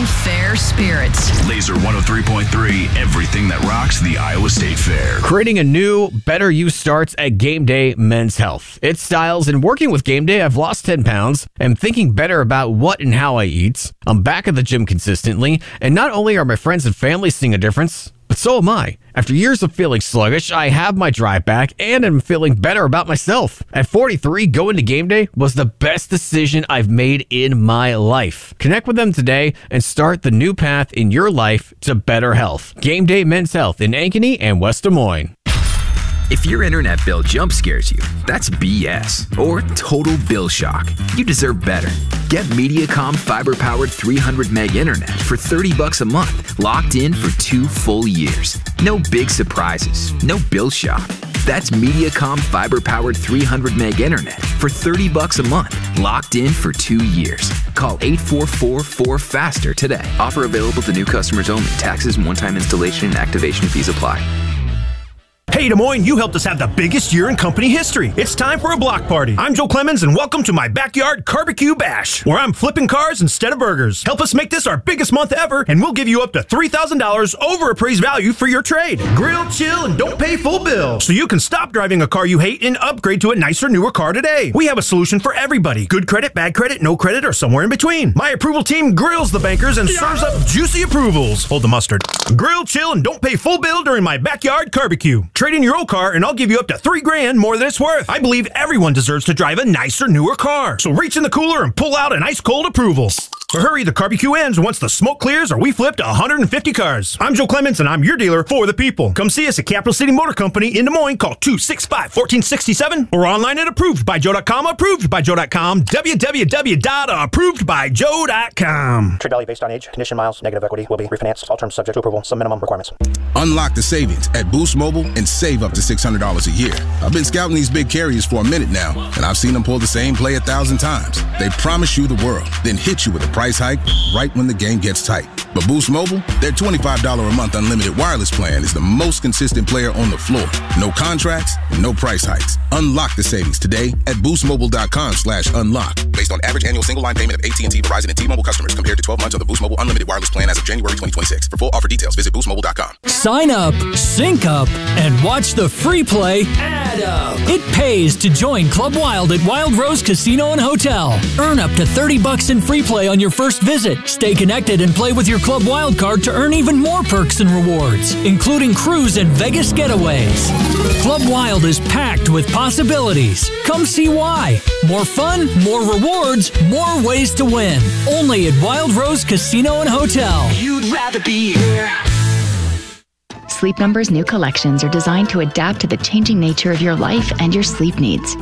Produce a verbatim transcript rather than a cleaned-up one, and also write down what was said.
fair spirits. Laser one oh three point three, everything that rocks the Iowa State Fair. Creating a new, better you starts at Game Day Men's Health. Its styles, and working with Game Day, I've lost ten pounds. I'm thinking better about what and how I eat. I'm back at the gym consistently, and not only are my friends and family seeing a difference, but so am I. After years of feeling sluggish, I have my drive back and am feeling better about myself. At forty-three, going to Game Day was the best decision I've made in my life. Connect with them today and start the new path in your life to better health. Game Day Men's Health in Ankeny and West Des Moines. If your internet bill jump scares you, that's B S or total bill shock. You deserve better. Get Mediacom fiber-powered three hundred meg internet for thirty bucks a month, locked in for two full years. No big surprises, no bill shock. That's Mediacom fiber-powered three hundred meg internet for thirty bucks a month, locked in for two years. Call eight four four four faster today. Offer available to new customers only. Taxes and one-time installation and activation fees apply. Hey Des Moines, you helped us have the biggest year in company history. It's time for a block party. I'm Joe Clemens and welcome to my backyard barbecue bash, where I'm flipping cars instead of burgers. Help us make this our biggest month ever and we'll give you up to three thousand dollars over appraised value for your trade. Grill, chill, and don't pay full bill, so you can stop driving a car you hate and upgrade to a nicer, newer car today. We have a solution for everybody. Good credit, bad credit, no credit, or somewhere in between. My approval team grills the bankers and serves up juicy approvals. Hold the mustard. Grill, chill, and don't pay full bill during my backyard barbecue. Trade in your old car and I'll give you up to three grand more than it's worth. I believe everyone deserves to drive a nicer, newer car. So reach in the cooler and pull out an ice cold approval. But hurry, the barbecue ends once the smoke clears or we flip to one hundred fifty cars. I'm Joe Clemens and I'm your dealer for the people. Come see us at Capital City Motor Company in Des Moines. Call two six five, one four six seven or online at approved by joe dot com. approved by joe dot com. w w w dot approved by joe dot com. Trade value based on age, condition, miles, negative equity will be refinanced. All terms subject to approval. Some minimum requirements. Unlock the savings at Boost Mobile and save up to six hundred dollars a year. I've been scouting these big carriers for a minute now, and I've seen them pull the same play a thousand times. They promise you the world, then hit you with a price hike right when the game gets tight. But Boost Mobile, their twenty-five dollars a month unlimited wireless plan is the most consistent player on the floor. No contracts, no price hikes. Unlock the savings today at boostmobile.com slash unlock. Based on average annual single line payment of A T and T, Verizon, and T-Mobile customers compared to twelve months of the Boost Mobile unlimited wireless plan as of January twenty twenty-six. For full offer details, visit boost mobile dot com. Sign up, sync up, and watch the free play add up. It pays to join Club Wild at Wild Rose Casino and Hotel. Earn up to thirty bucks in free play on your first visit. Stay connected and play with your Club Wild card to earn even more perks and rewards, including cruise and Vegas getaways. Club Wild is packed with possibilities. Come see why. More fun, more rewards, more ways to win. Only at Wild Rose Casino and Hotel. You'd rather be here. Sleep Number's new collections are designed to adapt to the changing nature of your life and your sleep needs.